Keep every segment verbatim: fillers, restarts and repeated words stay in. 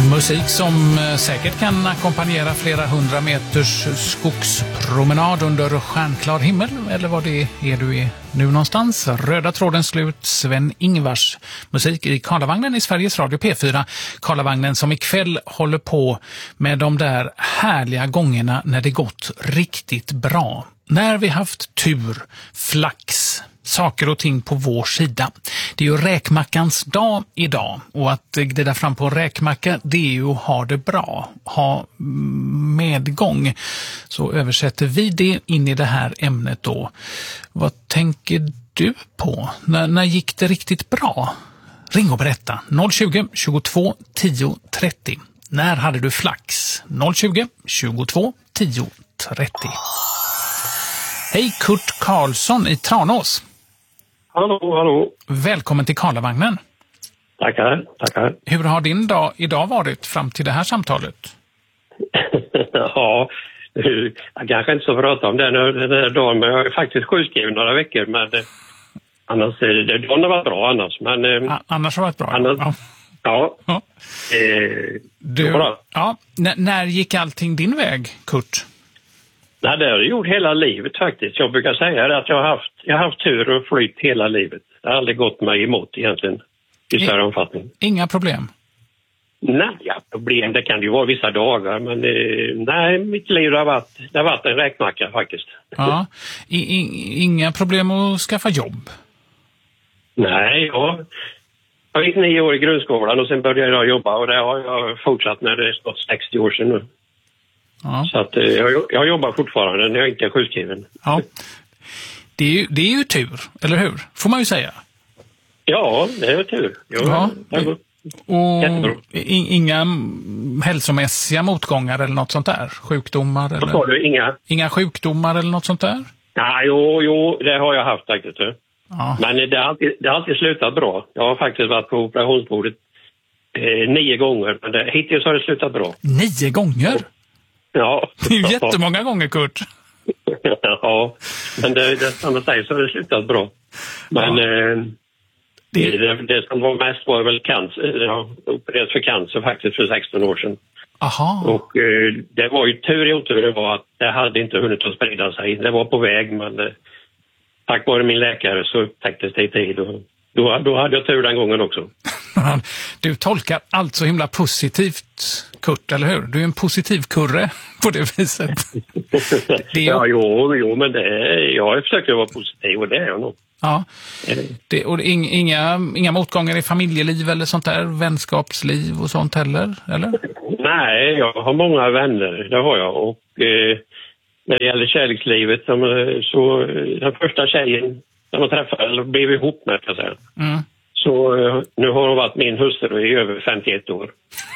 Musik som säkert kan ackompanjera flera hundra meters skogspromenad under stjärnklar himmel. Eller vad det är du är nu någonstans. Röda tråden slut, Sven-Ingvars musik i Karlavagnen i Sveriges Radio P fyra. Karlavagnen som ikväll håller på med de där härliga gångerna när det gått riktigt bra. När vi haft tur, flax, saker och ting på vår sida. Det är ju räkmackans dag idag, och att glida fram på räkmacka, det är ju att ha det bra, ha medgång. Så översätter vi det in i det här ämnet då. Vad tänker du på? När, när gick det riktigt bra? Ring och berätta. noll tjugo, tjugotvå, tio, trettio. När hade du flax? noll tjugo, tjugotvå, tio, trettio. Hej, Kurt Karlsson i Tranås. Hallå, hallå. Välkommen till Karlavagnen. Tackar, tackar. Hur har din dag idag varit fram till det här samtalet? Ja, jag kanske inte så prata om det nu den här dagen, men jag är faktiskt sjukskriven några veckor. Men det, annars är det, det dagen har varit bra annars. Men, A- annars har det varit bra, annars, ja. Ja. ja. Eh, du, ja n- när gick allting din väg, Kurt? Nej, det har jag gjort hela livet faktiskt. Jag brukar säga att jag har haft, jag har haft tur och flytt hela livet. Det har aldrig gått mig emot egentligen i större I, omfattning. Inga problem? Nej, ja, problem det kan det ju vara vissa dagar, men eh, nej, mitt liv har varit, det har varit en räkmacka faktiskt. Ja, I, i, inga problem att skaffa jobb? Nej, ja. Jag gick nio år i grundskolan och sen började jag jobba, och det har jag fortsatt med. Det är snart sextio år sedan nu. Ja. Så att, jag, jag jobbar fortfarande när jag inte är sjukskriven. Ja. Det är, ju, det är ju tur, eller hur? Får man ju säga. Ja, det är tur. Jo, ja. Det har gått och in, inga hälsomässiga motgångar eller något sånt där? Sjukdomar? Eller? Vad du, inga? Inga sjukdomar eller något sånt där? Ja, jo, jo, det har jag haft faktiskt. Ja. Men det har, alltid, det har alltid slutat bra. Jag har faktiskt varit på operationsbordet eh, nio gånger, men det, hittills har det slutat bra. Nio gånger? Ja. Det är ju jättemånga gånger, Kurt. Ja, men det, det som jag säger så har det slutat bra. Men ja. eh, det... Det, det som var mest var väl cancer. Jag opererades för cancer faktiskt för sexton år sedan. Aha. Och eh, det var ju tur i otur, det var att det hade inte hunnit att sprida sig. Det var på väg, men eh, tack vare min läkare så upptäcktes det i tid. Och då, då hade jag tur den gången också. Du tolkar allt så himla positivt, Kurt, eller hur? Du är en positiv kurre på det viset. Det är... Ja, jo, jo, men det är, jag försöker vara positiv, och det är jag nog. Ja, det, och inga, inga motgångar i familjeliv eller sånt där, vänskapsliv och sånt heller, eller? Nej, jag har många vänner, det har jag. Och eh, när det gäller kärlekslivet, så den första tjejen som jag träffade, eller blev ihop med, kan jag säga. Mm. Så nu har hon varit min hustru i över femtioett år.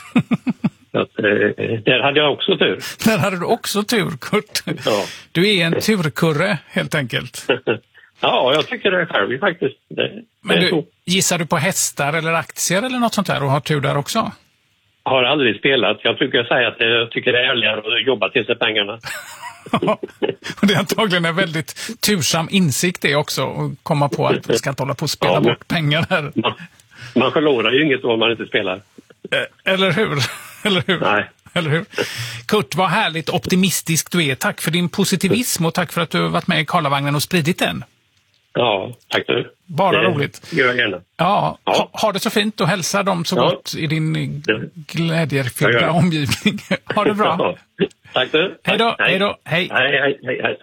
Så att, eh, där hade jag också tur. Där hade du också tur, Kurt. Ja. Du är en turkurre, helt enkelt. Ja, jag tycker det själv faktiskt. Det, Men det du, så. Gissar du på hästar eller aktier eller något sånt där och har tur där också? Har aldrig spelat. Jag tycker säga att jag tycker det är ärligare att jobba till sig pengarna. Och det är antagligen en väldigt tursam insikt det också, att komma på att vi ska inte hålla på att spela ja, bort pengar här. Man, man förlorar ju inget om man inte spelar. Eller hur? Eller hur? Nej. Eller hur? Kurt, vad härligt optimistisk du är. Tack för din positivism och tack för att du har varit med i Karlavagnen och spridit den. Ja, tack du. Bara det roligt. Gör jag gärna. Ja, ja. Ha, ha det så fint och hälsa dem så ja. gott i din glädjefyllda omgivning. Ha det bra. Ja. Tack du. Hej då. Hej då. Hej. Hej, hej, hej, hej.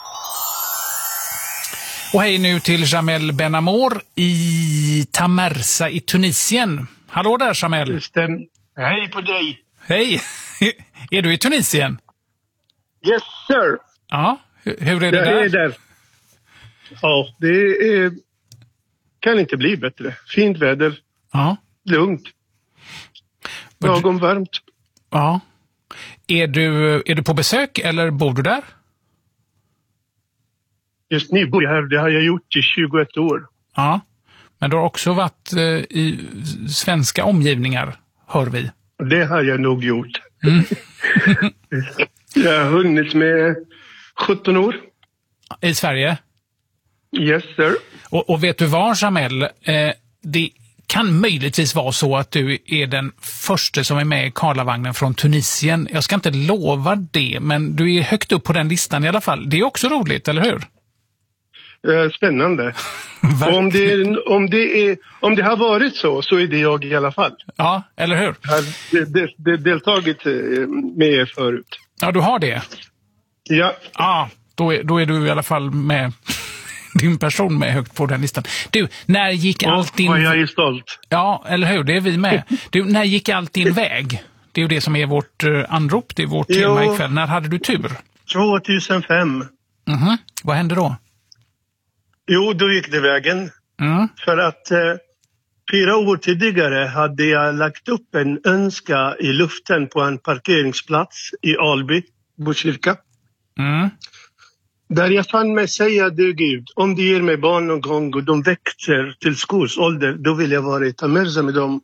Och hej nu till Jamel Benamour i Tamersa i Tunisien. Hallå där, Jamel. Hej på dig. Hej. Är du i Tunisien? Yes, sir. Ja, hur är det jag där? Är där? Ja, det är, kan inte bli bättre. Fint väder. Ja. Lugnt. Lagom varmt. Ja. Är du, är du på besök eller bor du där? Just nu bor jag här. Det har jag gjort i tjugoett år. Ja. Men du har också varit eh, i svenska omgivningar, hör vi. Det har jag nog gjort. Mm. Jag har hunnit med sjutton år. I Sverige? Yes, sir. Och, och vet du vad, Jamel? Eh, det kan möjligtvis vara så att du är den första som är med i Karlavagnen från Tunisien. Jag ska inte lova det, men du är högt upp på den listan i alla fall. Det är också roligt, eller hur? Spännande. om, det, om, det är, om det har varit så, så är det jag i alla fall. Ja, eller hur? Jag har de, de, deltagit med er förut. Ja, du har det? Ja. Ja, då är, då är du i alla fall med... din person med högt på den listan. Du, när gick ja, allt din... jag är stolt. Ja, eller hur? Det är vi med. Du, när gick allt din väg? Det är ju det som är vårt uh, anrop, det är vårt jo. tema ikväll. När hade du tur? tjugohundrafem. Mhm. Vad hände då? Jo, då gick det vägen. Mm. För att eh, fyra år tidigare hade jag lagt upp en önska i luften på en parkeringsplats i Alby, Botkyrka. Mm. Där jag fann mig säga, du Gud, om du ger mig barn någon gång och de växer till skolsålder, då vill jag vara i Tamersa med dem.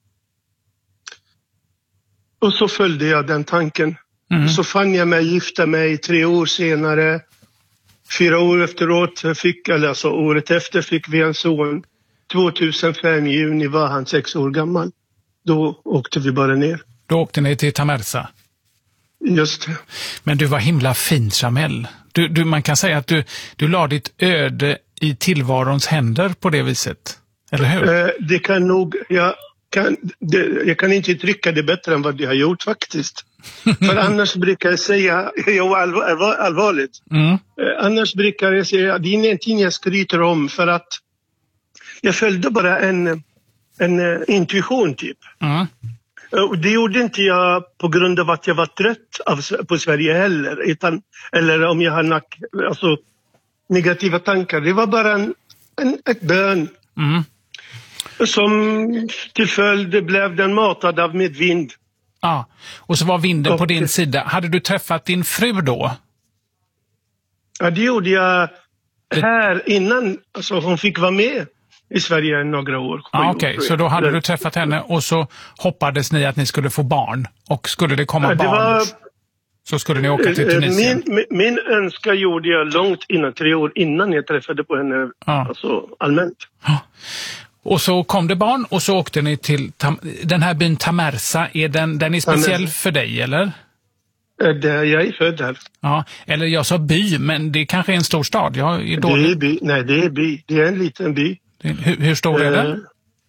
Och så följde jag den tanken. Mm. Så fann jag mig gifta mig tre år senare. Fyra år efteråt, fick, eller alltså året efter fick vi en son. tjugohundrafem i juni var han sex år gammal. Då åkte vi bara ner. Då åkte ni till Tamersa? Just det. Men du var himla fin, Jamel. Du, du, man kan säga att du, du la ditt öde i tillvarons händer på det viset. Eller hur? Eh, det kan nog... Jag kan, det, jag kan inte trycka det bättre än vad det har gjort faktiskt. För annars brukar jag säga... Jo, allvar, allvar, allvarligt. Mm. Eh, annars brukar jag säga att det är ingenting jag skryter om för att jag följde bara en, en uh, intuition typ. Mm. Och det gjorde inte jag på grund av att jag var trött av, på Sverige heller. Utan, eller om jag har nack, alltså, negativa tankar. Det var bara en, en, ett bön. Mm. Som till följd blev den matad av medvind. Ja, och så var vinden och, på din sida. Hade du träffat din fru då? Ja, det gjorde jag här innan. Alltså hon fick vara med i Sverige några år. Ja, okej, okay. Så då hade du träffat henne och så hoppades ni att ni skulle få barn. Och skulle det komma ja, det barn var, så skulle ni åka till Tunisien. Min, min önska gjorde jag långt innan, tre år innan jag träffade på henne, ja. Alltså allmänt. Ja. Och så kom det barn och så åkte ni till Tam- den här byn Tamersa. Är den, den är speciell Tamersa. För dig, eller? Det, jag är född här. Ja, eller jag sa by, men det kanske är en stor stad. Jag är dålig. Det är by. Nej, det är by. Det är en liten by. Hur, hur stor är den?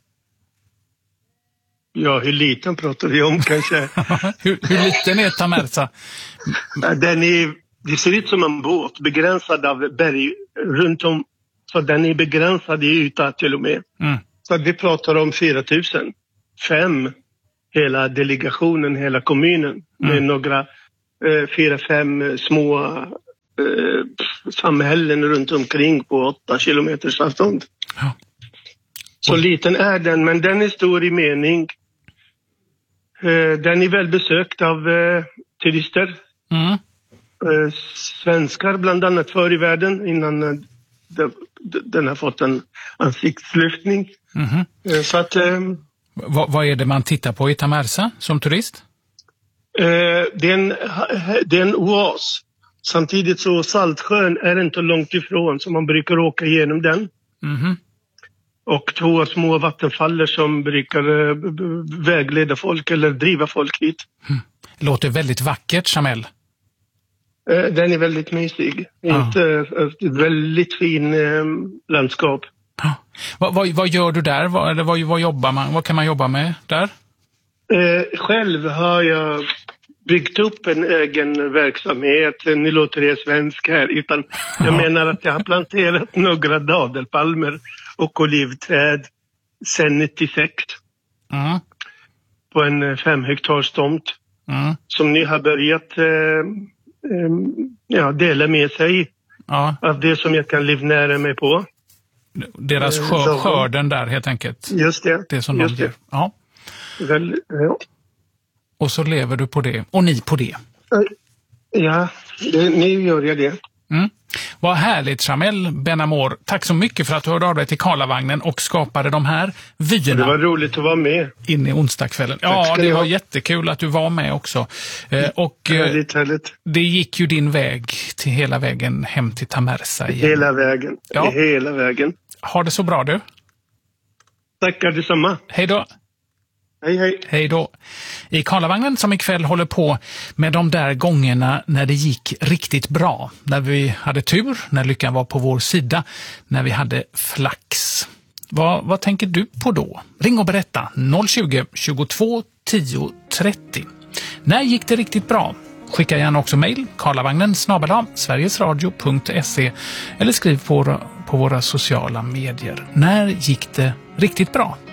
Ja, hur liten pratar vi om kanske? hur, hur liten är Tamersa? Den är, det ser ut som en båt, begränsad av berg runt om. Så den är begränsad i yta till och med. Mm. Så vi pratar om fyra tusen. Fem, hela delegationen, hela kommunen. Mm. Med några eh, fyra, fem små eh, samhällen runt omkring på åtta kilometers avstånd. Ja. Så liten är den, men den är stor i mening. Eh, den är väl besökt av eh, turister. Mm. Eh, svenskar bland annat förr i världen innan eh, de, de, den har fått en ansiktslyftning. Mm. Eh, så att... Eh, Va, vad är det man tittar på i Tamersa som turist? Eh, det, är en, det är en oas. Samtidigt så Saltsjön är inte långt ifrån så man brukar åka igenom den. Mm. Och två små vattenfaller som brukar eh, vägleda folk eller driva folk hit. Mm. Låter väldigt vackert, Jamel. Eh, den är väldigt mysig. Ja. Inte, eh, väldigt fin eh, landskap. Ja. Vad, vad, vad gör du där? Vad, eller vad, vad jobbar man? Vad kan man jobba med där? Eh, själv har jag byggt upp en egen verksamhet. Nu låter det svensk här. Utan jag ja. menar att jag har planterat några dadelpalmer och olivträd sedan nittiosex. Mm. På en fem hektars tomt. Mm. Som ni har börjat eh, eh, ja, dela med sig ja. av det som jag kan livnära mig på. Deras skör, skörden där helt enkelt. Just det. Det som just de gör. Det. Ja. Väl, ja. Och så lever du på det. Och ni på det. Ja, det, nu gör jag det. Mm. Vad härligt, Jamel Benamor. Tack så mycket för att du hörde av dig till Karlavagnen och skapade de här vyerna. Det var roligt att vara med. In i onsdagskvällen. Ja, det var ha. jättekul att du var med också. Eh, och härligt, härligt. Det gick ju din väg till hela vägen hem till Tamersa igen. Hela vägen. Ja. Hela vägen. Har det så bra du? Tackar detsamma. Hej då. Hej, hej. Hej då. I Karlavagnen som ikväll håller på med de där gångerna när det gick riktigt bra. När vi hade tur, när lyckan var på vår sida, när vi hade flax. Vad, vad tänker du på då? Ring och berätta noll tjugo, tjugotvå, tio, trettio. När gick det riktigt bra? Skicka gärna också mejl, karlavagnen snabel-a sverigesradio punkt se eller skriv på, på våra sociala medier. När gick det riktigt bra?